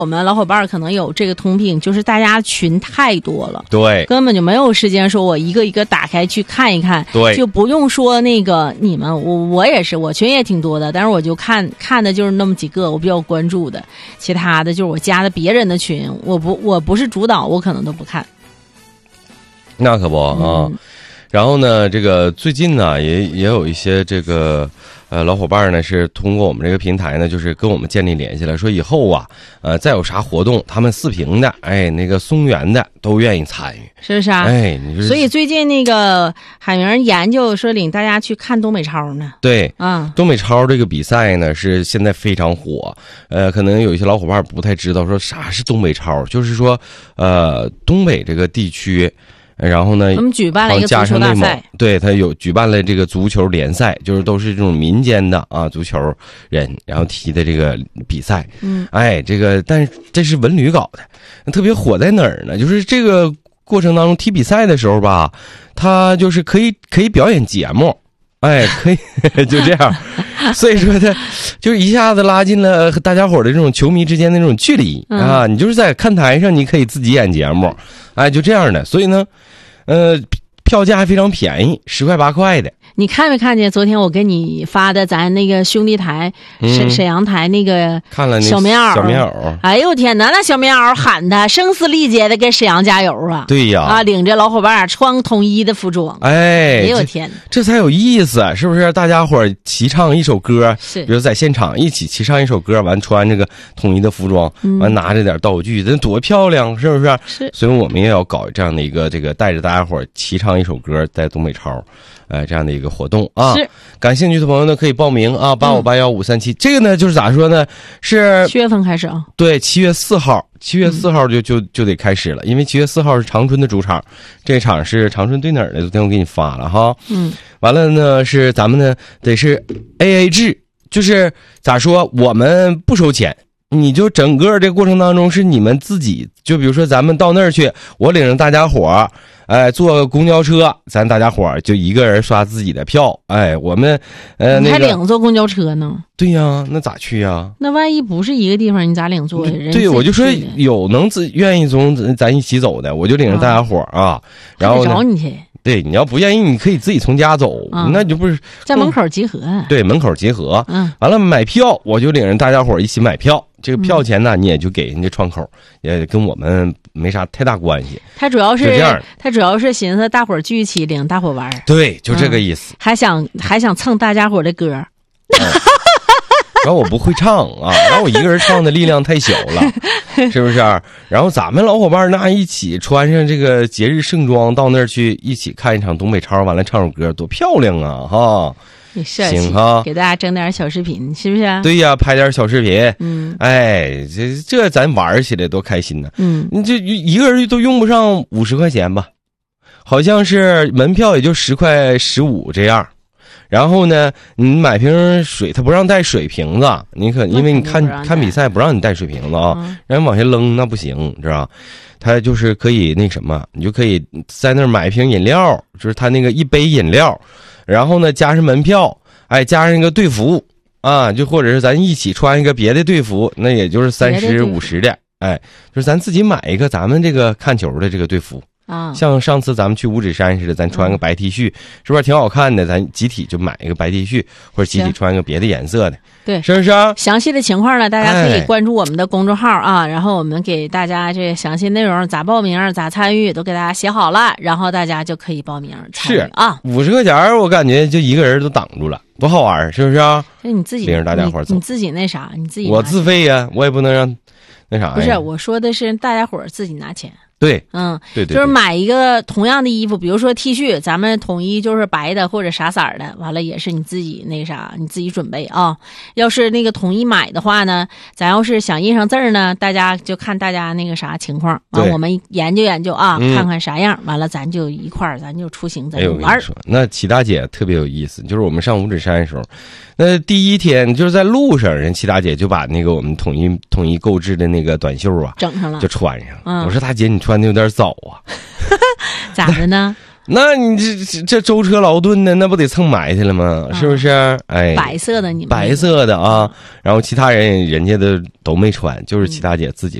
我们老伙伴可能有这个通病，就是大家群太多了， 对， 根本就没有时间说我一个一个打开去看一看， 对， 就不用说那个你们，我也是，我群也挺多的，但是我就看的就是那么几个我比较关注的，其他的就是我加的别人的群，我不是主导，我可能都不看。 那可不啊。然后呢，这个最近呢，也有一些这个老伙伴呢是通过我们这个平台呢，就是跟我们建立联系了，说以后啊，再有啥活动，他们四平的，那个松原的都愿意参与， 是不是啊？ 你说， 所以最近那个海明研究说领大家去看东北超呢。 对，东北超这个比赛呢是现在非常火，可能有一些老伙伴不太知道说啥是东北超，就是说东北这个地区。然后呢， 我们举办了一个足球大赛， 对，他有举办了这个足球联赛，就是都是这种民间的足球人，然后踢的这个比赛。这个但是这是文旅搞的，特别火在哪儿呢？就是这个过程当中踢比赛的时候吧，他就是可以表演节目，可以就这样，所以说他就是一下子拉近了和大家伙的这种球迷之间的这种距离啊！你就是在看台上，你可以自己演节目，就这样的，所以呢。票价还非常便宜，10块8块的。 你看没看见昨天我给你发的咱那个兄弟台沈阳台那个看了那小棉袄？哎呦天哪，那小棉袄喊的声嘶力竭的给沈阳加油啊！ 对呀， 领着老伙伴穿统一的服装，哎呦天， 这才有意思，是不是？大家伙齐唱一首歌， 是， 比如在现场一起齐唱一首歌，完穿这个统一的服装，完拿着点道具，那多漂亮，是不是？ 是， 所以我们也要搞这样的一个这个带着大家伙齐唱一首歌，在东北超。这样的一个活动啊， 是， 感兴趣的朋友呢可以报名啊，8581537。这个呢就是咋说呢？是 7月份开始啊？对 ，7月4号，7月4号就得开始了，因为7月4号是长春的主场，这场是长春对哪儿的？昨天我给你发了哈。完了呢是咱们呢得是 AA 制，就是咋说，我们不收钱。你就整个这个过程当中是你们自己，就比如说咱们到那儿去，我领着大家伙坐公交车，咱大家伙就一个人刷自己的票，我们你还领坐公交车呢？ 对呀，那咋去呀？ 那万一不是一个地方，你咋领坐呀？ 对，我就说有愿意从咱一起走的，我就领着大家伙然后找你去。 对，你要不愿意，你可以自己从家走，那就不是在门口集合。 对，门口集合。完了买票，我就领着大家伙一起买票。这个票钱呢，你也就给人家窗口，也跟我们没啥太大关系。 他主要是这样， 他主要是寻思大伙聚一起领大伙玩。 对，就这个意思。 还想蹭大家伙的歌。 然后我不会唱然后我一个人唱的力量太小了，是不是？然后咱们老伙伴那一起穿上这个节日盛装到那儿去一起看一场东北超，完了唱首歌，多漂亮啊！哈，行哈， 给大家整点小视频，是不是？ 对呀，拍点小视频。这咱玩起来多开心呢。你这一个人都用不上50块钱吧？好像是门票也就10块15这样。然后呢，你买瓶水，他不让带水瓶子，因为你看比赛不让你带水瓶子让人往下扔那不行，知道吧？他就是可以那什么，你就可以在那儿买一瓶饮料，就是他那个1杯饮料，然后呢加上门票，加上一个队服就或者是咱一起穿一个别的队服，那也就是30、50的，就是咱自己买一个咱们这个看球的这个队服。像上次咱们去五指山似的，咱穿个白 T 恤，是不是挺好看的？咱集体就买一个白 T 恤，或者集体穿个别的颜色的， 对， 是不是？ 详细的情况呢，大家可以关注我们的公众号然后我们给大家这详细内容咋报名、咋参与都给大家写好了，然后大家就可以报名参与 50块钱，我感觉就一个人都挡住了，多好玩，是不是？ 那你自己领着大家伙走， 你自己那啥，你自己我自费呀，我也不能让那啥呀。 不是，我说的是大家伙自己拿钱。 对， 对，就是买一个同样的衣服，比如说 T 恤，咱们统一就是白的或者啥色儿的，完了也是你自己那啥，你自己准备要是那个统一买的话呢，咱要是想印上字儿呢，大家就看大家那个啥情况，我们研究研究看看啥样，完了咱就一块儿，咱就出行，咱就玩。 那齐大姐特别有意思，就是我们上五指山的时候，那第一天就是在路上，人齐大姐就把那个我们统一购置的那个短袖整上了， 就穿上了。我说大姐，你穿的有点早啊。 咋的呢？ 那你这舟车劳顿的，那不得蹭埋汰了吗？是不是？哎， 白色的你们白色的啊，然后其他人家都没穿，就是齐大姐自己